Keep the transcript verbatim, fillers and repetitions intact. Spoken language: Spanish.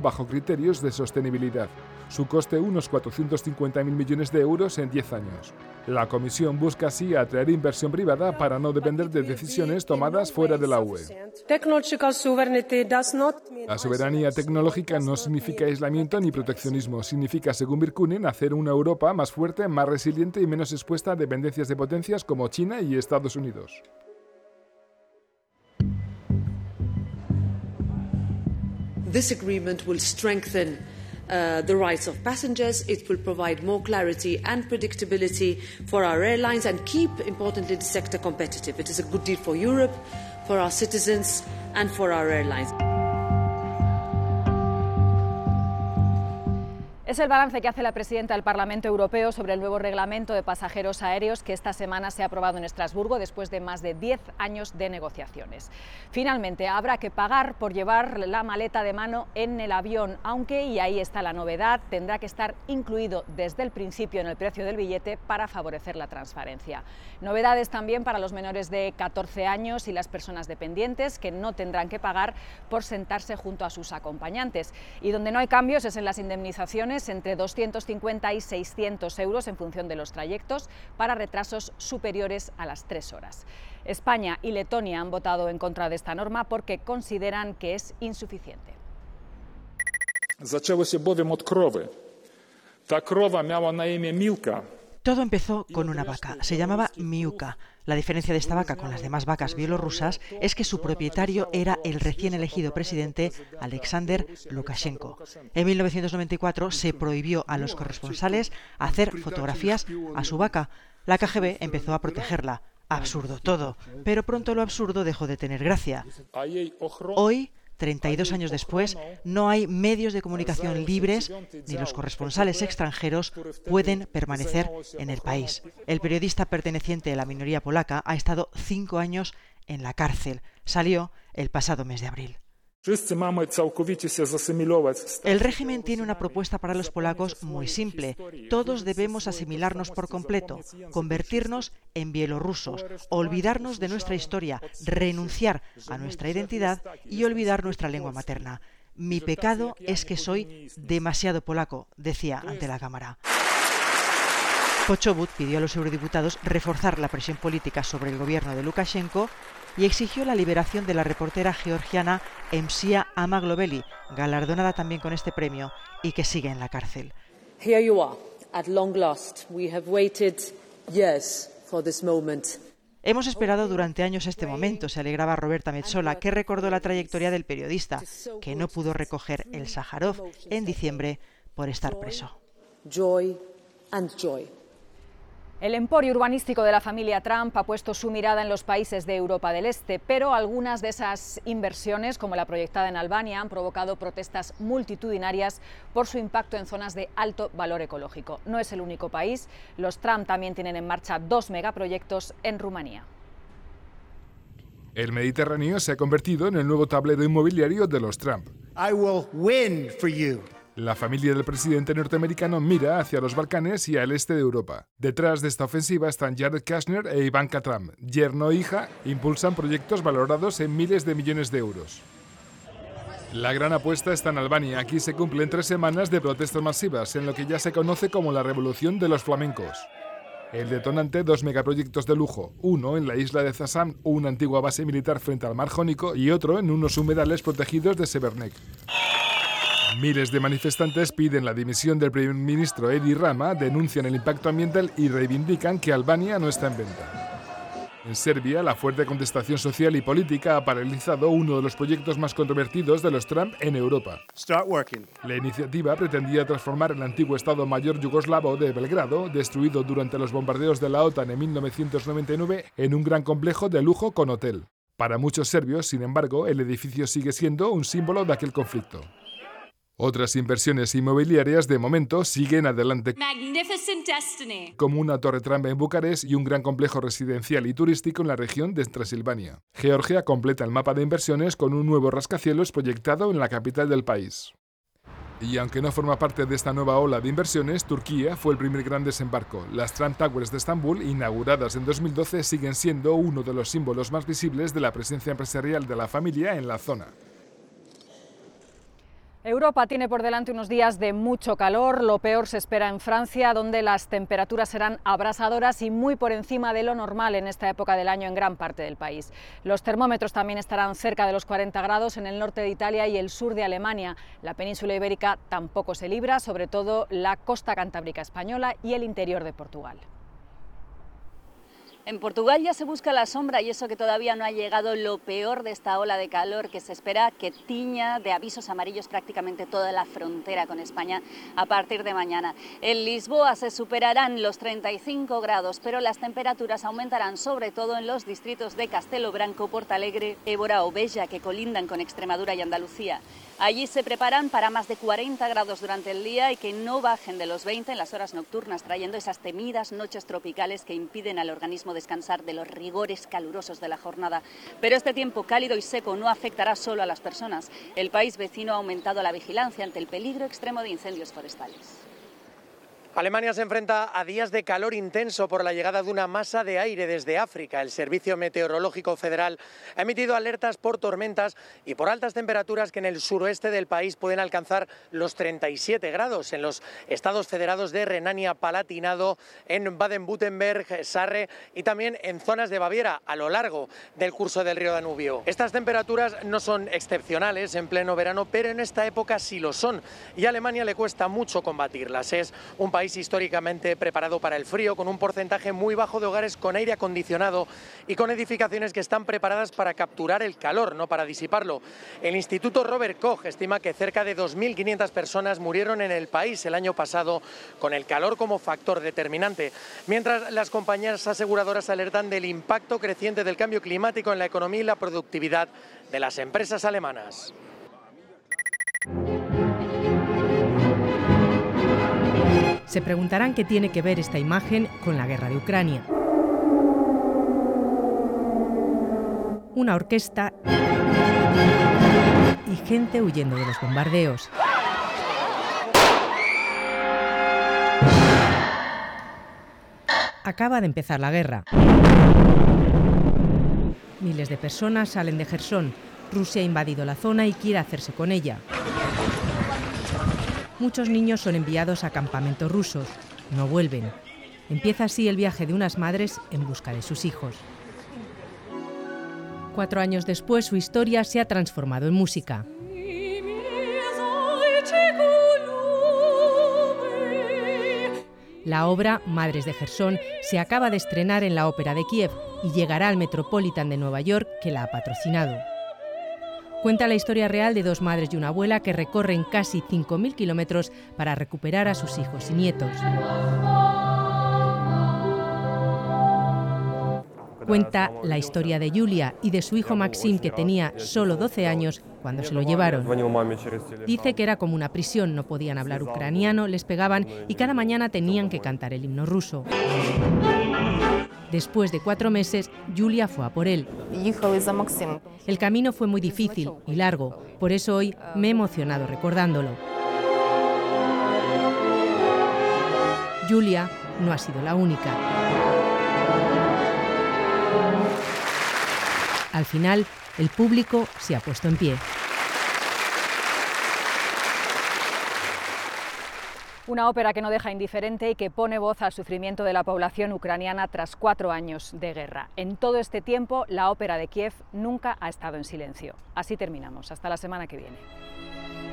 bajo criterios de sostenibilidad. Su coste unos cuatrocientos cincuenta mil millones de euros en diez años. La Comisión busca así atraer inversión privada para no depender de decisiones tomadas fuera de la U E. La soberanía tecnológica no significa aislamiento ni proteccionismo. Significa, según Virkunen, hacer una Europa más fuerte, más resiliente y menos expuesta a dependencias de potencias como China y Estados Unidos. This agreement will strengthen uh, the rights of passengers. It will provide more clarity and predictability for our airlines and keep, importantly, the sector competitive. It is a good deal for Europe, for our citizens and for our airlines. Es el balance que hace la presidenta del Parlamento Europeo sobre el nuevo reglamento de pasajeros aéreos que esta semana se ha aprobado en Estrasburgo después de más de diez años de negociaciones. Finalmente, habrá que pagar por llevar la maleta de mano en el avión, aunque, y ahí está la novedad, tendrá que estar incluido desde el principio en el precio del billete para favorecer la transparencia. Novedades también para los menores de catorce años y las personas dependientes, que no tendrán que pagar por sentarse junto a sus acompañantes. Y donde no hay cambios es en las indemnizaciones, entre doscientos cincuenta y seiscientos euros en función de los trayectos para retrasos superiores a las tres horas. España y Letonia han votado en contra de esta norma porque consideran que es insuficiente. Zaczęło bowiem od krowy. Ta krowa miała na imię Milka. Todo empezó con una vaca, se llamaba Miuka. La diferencia de esta vaca con las demás vacas bielorrusas es que su propietario era el recién elegido presidente Alexander Lukashenko. En mil novecientos noventa y cuatro se prohibió a los corresponsales hacer fotografías a su vaca. La K G B empezó a protegerla. Absurdo todo, pero pronto lo absurdo dejó de tener gracia. Hoy, treinta y dos años después, no hay medios de comunicación libres ni los corresponsales extranjeros pueden permanecer en el país. El periodista perteneciente a la minoría polaca ha estado cinco años en la cárcel. Salió el pasado mes de abril. El régimen tiene una propuesta para los polacos muy simple. Todos debemos asimilarnos por completo, convertirnos en bielorrusos, olvidarnos de nuestra historia, renunciar a nuestra identidad y olvidar nuestra lengua materna. Mi pecado es que soy demasiado polaco, decía ante la Cámara. Poczobut pidió a los eurodiputados reforzar la presión política sobre el gobierno de Lukashenko y exigió la liberación de la reportera georgiana Emsia Amaglobeli, galardonada también con este premio y que sigue en la cárcel. Here you are, at long last. We have waited years for this moment. Hemos esperado durante años este momento, se alegraba Roberta Metsola, que recordó la trayectoria del periodista, que no pudo recoger el Sájarov en diciembre por estar preso. Joy and joy. El emporio urbanístico de la familia Trump ha puesto su mirada en los países de Europa del Este, pero algunas de esas inversiones, como la proyectada en Albania, han provocado protestas multitudinarias por su impacto en zonas de alto valor ecológico. No es el único país, los Trump también tienen en marcha dos megaproyectos en Rumanía. El Mediterráneo se ha convertido en el nuevo tablero inmobiliario de los Trump. I will win for you. La familia del presidente norteamericano mira hacia los Balcanes y al este de Europa. Detrás de esta ofensiva están Jared Kushner e Ivanka Trump. Yerno e hija impulsan proyectos valorados en miles de millones de euros. La gran apuesta está en Albania. Aquí se cumplen tres semanas de protestas masivas, en lo que ya se conoce como la revolución de los flamencos. El detonante, dos megaproyectos de lujo, uno en la isla de Zasam, una antigua base militar frente al mar Jónico, y otro en unos humedales protegidos de Severnek. Miles de manifestantes piden la dimisión del primer ministro Edi Rama, denuncian el impacto ambiental y reivindican que Albania no está en venta. En Serbia, la fuerte contestación social y política ha paralizado uno de los proyectos más controvertidos de los Trump en Europa. La iniciativa pretendía transformar el antiguo Estado Mayor yugoslavo de Belgrado, destruido durante los bombardeos de la OTAN en mil novecientos noventa y nueve, en un gran complejo de lujo con hotel. Para muchos serbios, sin embargo, el edificio sigue siendo un símbolo de aquel conflicto. Otras inversiones inmobiliarias de momento siguen adelante, como una torre Trump en Bucarest y un gran complejo residencial y turístico en la región de Transilvania. Georgia completa el mapa de inversiones con un nuevo rascacielos proyectado en la capital del país. Y aunque no forma parte de esta nueva ola de inversiones, Turquía fue el primer gran desembarco. Las Trump Towers de Estambul, inauguradas en dos mil doce, siguen siendo uno de los símbolos más visibles de la presencia empresarial de la familia en la zona. Europa tiene por delante unos días de mucho calor, lo peor se espera en Francia, donde las temperaturas serán abrasadoras y muy por encima de lo normal en esta época del año en gran parte del país. Los termómetros también estarán cerca de los cuarenta grados en el norte de Italia y el sur de Alemania. La península ibérica tampoco se libra, sobre todo la costa cantábrica española y el interior de Portugal. En Portugal ya se busca la sombra y eso que todavía no ha llegado lo peor de esta ola de calor que se espera que tiña de avisos amarillos prácticamente toda la frontera con España a partir de mañana. En Lisboa se superarán los treinta y cinco grados, pero las temperaturas aumentarán sobre todo en los distritos de Castelo Branco, Portalegre, Évora o Beja, que colindan con Extremadura y Andalucía. Allí se preparan para más de cuarenta grados durante el día y que no bajen de los veinte en las horas nocturnas, trayendo esas temidas noches tropicales que impiden al organismo descansar de los rigores calurosos de la jornada. Pero este tiempo cálido y seco no afectará solo a las personas. El país vecino ha aumentado la vigilancia ante el peligro extremo de incendios forestales. Alemania se enfrenta a días de calor intenso por la llegada de una masa de aire desde África. El Servicio Meteorológico Federal ha emitido alertas por tormentas y por altas temperaturas que en el suroeste del país pueden alcanzar los treinta y siete grados en los estados federados de Renania-Palatinado, en Baden-Württemberg, Sarre y también en zonas de Baviera a lo largo del curso del río Danubio. Estas temperaturas no son excepcionales en pleno verano, pero en esta época sí lo son y a Alemania le cuesta mucho combatirlas. Es un país históricamente preparado para el frío, con un porcentaje muy bajo de hogares con aire acondicionado y con edificaciones que están preparadas para capturar el calor, no para disiparlo. El Instituto Robert Koch estima que cerca de dos mil quinientas personas murieron en el país el año pasado con el calor como factor determinante, mientras las compañías aseguradoras alertan del impacto creciente del cambio climático en la economía y la productividad de las empresas alemanas. Se preguntarán qué tiene que ver esta imagen con la guerra de Ucrania. Una orquesta y gente huyendo de los bombardeos. Acaba de empezar la guerra. Miles de personas salen de Jersón. Rusia ha invadido la zona y quiere hacerse con ella. Muchos niños son enviados a campamentos rusos. No vuelven. Empieza así el viaje de unas madres en busca de sus hijos. Cuatro años después, su historia se ha transformado en música. La obra Madres de Jersón se acaba de estrenar en la Ópera de Kiev y llegará al Metropolitan de Nueva York, que la ha patrocinado. Cuenta la historia real de dos madres y una abuela que recorren casi cinco mil kilómetros para recuperar a sus hijos y nietos. Cuenta la historia de Yulia y de su hijo Maxim, que tenía solo doce años cuando se lo llevaron. Dice que era como una prisión, no podían hablar ucraniano, les pegaban y cada mañana tenían que cantar el himno ruso. Después de cuatro meses, Yulia fue a por él. El camino fue muy difícil y largo, por eso hoy me he emocionado recordándolo. Yulia no ha sido la única. Al final, el público se ha puesto en pie. Una ópera que no deja indiferente y que pone voz al sufrimiento de la población ucraniana tras cuatro años de guerra. En todo este tiempo, la ópera de Kiev nunca ha estado en silencio. Así terminamos. Hasta la semana que viene.